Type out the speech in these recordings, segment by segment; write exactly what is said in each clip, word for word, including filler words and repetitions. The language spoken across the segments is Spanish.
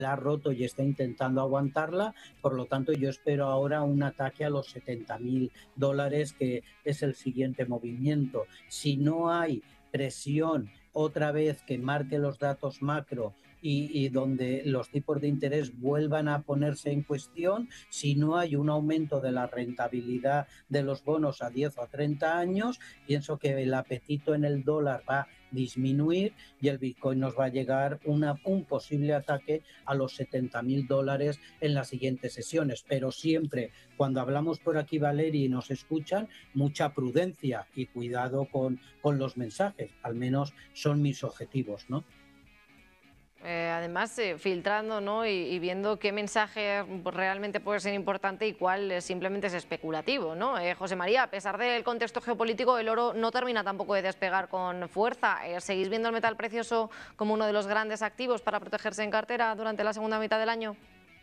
la ha roto y está intentando aguantarla, por lo tanto yo espero ahora un ataque a los setenta mil dólares, que es el siguiente movimiento. Si no hay presión otra vez que marque los datos macro y, y donde los tipos de interés vuelvan a ponerse en cuestión, si no hay un aumento de la rentabilidad de los bonos a diez o a treinta años, pienso que el apetito en el dólar va a disminuir y el Bitcoin nos va a llegar una, un posible ataque a los setenta mil dólares en las siguientes sesiones. Pero siempre, cuando hablamos por aquí, Valeria, y nos escuchan, mucha prudencia y cuidado con, con los mensajes. Al menos son mis objetivos, ¿no? Eh, además, eh, filtrando, ¿no? y, y viendo qué mensaje realmente puede ser importante y cuál eh, simplemente es especulativo, ¿no? Eh, José María, a pesar del contexto geopolítico, el oro no termina tampoco de despegar con fuerza. Eh, ¿Seguís viendo el metal precioso como uno de los grandes activos para protegerse en cartera durante la segunda mitad del año?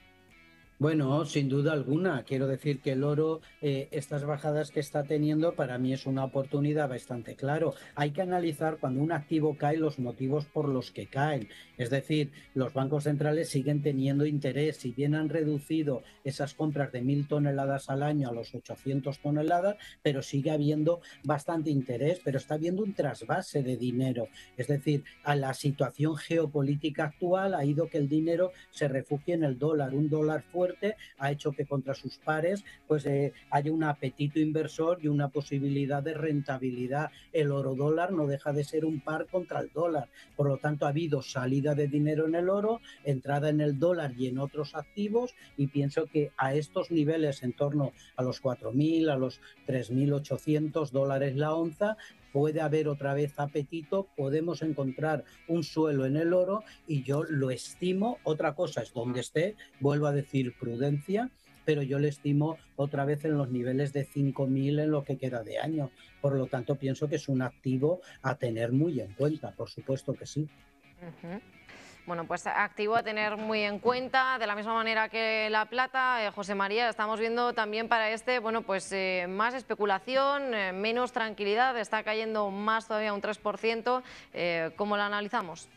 Bueno, sin duda alguna. Quiero decir que el oro, eh, estas bajadas que está teniendo, para mí es una oportunidad bastante claro. Hay que analizar cuando un activo cae los motivos por los que caen. Es decir, los bancos centrales siguen teniendo interés. Si bien han reducido esas compras de mil toneladas al año a los ochocientas toneladas, pero sigue habiendo bastante interés, pero está habiendo un trasvase de dinero. Es decir, a la situación geopolítica actual ha ido que el dinero se refugie en el dólar. Un dólar fuerte ha hecho que contra sus pares pues eh, haya un apetito inversor y una posibilidad de rentabilidad. El oro dólar no deja de ser un par contra el dólar, por lo tanto ha habido salida de dinero en el oro, entrada en el dólar y en otros activos, y pienso que a estos niveles, en torno a los cuatro mil, a los tres mil ochocientos dólares la onza, puede haber otra vez apetito, podemos encontrar un suelo en el oro y yo lo estimo. Otra cosa es donde esté, vuelvo a decir prudencia, pero yo le estimo otra vez en los niveles de cinco mil en lo que queda de año. Por lo tanto, pienso que es un activo a tener muy en cuenta, por supuesto que sí. Ujú. Bueno, pues activo a tener muy en cuenta, de la misma manera que la plata. eh, José María, estamos viendo también para este, bueno, pues eh, más especulación, eh, menos tranquilidad, está cayendo más todavía un tres por ciento. Eh, ¿cómo la analizamos?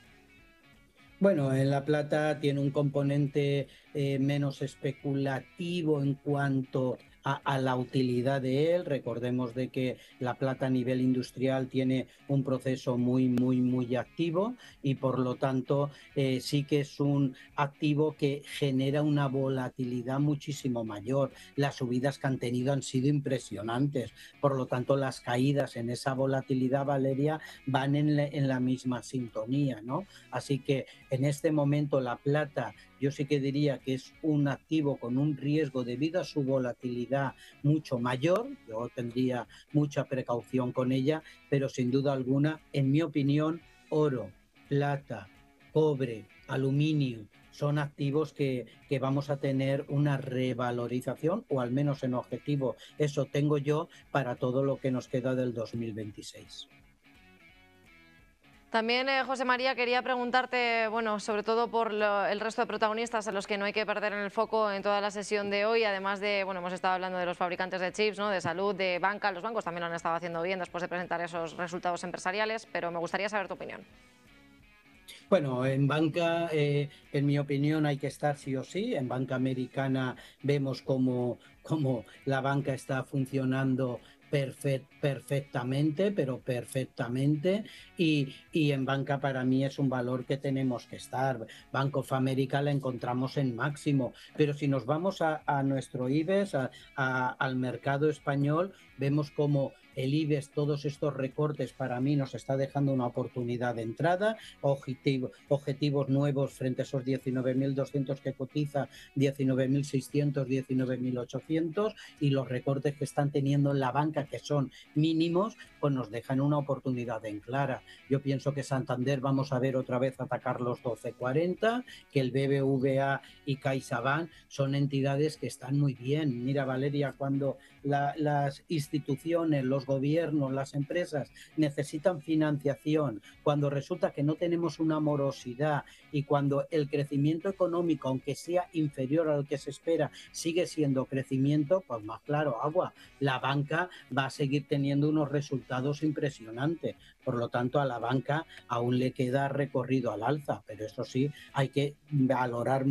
Bueno, en La Plata tiene un componente eh, menos especulativo en cuanto a, a la utilidad de él. Recordemos de que La Plata a nivel industrial tiene un proceso muy, muy, muy activo, y por lo tanto eh, sí que es un activo que genera una volatilidad muchísimo mayor. Las subidas que han tenido han sido impresionantes. Por lo tanto, las caídas en esa volatilidad, Valeria, van en, la, en la misma sintonía, ¿no? Así que en este momento La Plata yo sí que diría que es un activo con un riesgo debido a su volatilidad mucho mayor. Yo tendría mucha precaución con ella, pero sin duda alguna, en mi opinión, oro, plata, cobre, aluminio son activos que, que vamos a tener una revalorización, o al menos en objetivo eso tengo yo para todo lo que nos queda del dos mil veintiséis. También, eh, José María, quería preguntarte, bueno, sobre todo por lo- el resto de protagonistas a los que no hay que perder en el foco en toda la sesión de hoy, además de, bueno, hemos estado hablando de los fabricantes de chips, ¿no? De salud, de banca. Los bancos también lo han estado haciendo bien después de presentar esos resultados empresariales, pero me gustaría saber tu opinión. Bueno, en banca, eh, en mi opinión, hay que estar sí o sí. En banca americana vemos cómo, cómo la banca está funcionando perfect, perfectamente, pero perfectamente. Y, y en banca para mí es un valor que tenemos que estar. Bank of America la encontramos en máximo, pero si nos vamos a, a nuestro IBEX, a, a, al mercado español, vemos como el IBEX, todos estos recortes, para mí nos está dejando una oportunidad de entrada. Objetivo, objetivos nuevos frente a esos diecinueve mil doscientos que cotiza, diecinueve mil seiscientos, diecinueve mil ochocientos, y los recortes que están teniendo en la banca, que son mínimos, pues nos dejan una oportunidad en clara. Yo pienso que Santander vamos a ver otra vez atacar los doce cuarenta, que el B B V A y CaixaBank son entidades que están muy bien. Mira, Valeria, cuando la, las instituciones, los gobiernos, las empresas necesitan financiación, cuando resulta que no tenemos una morosidad, y cuando el crecimiento económico, aunque sea inferior al que se espera, sigue siendo crecimiento, pues más claro agua. La banca va a seguir teniendo unos resultados impresionantes. Por lo tanto, a la banca aún le queda recorrido al alza, pero eso sí, hay que valorar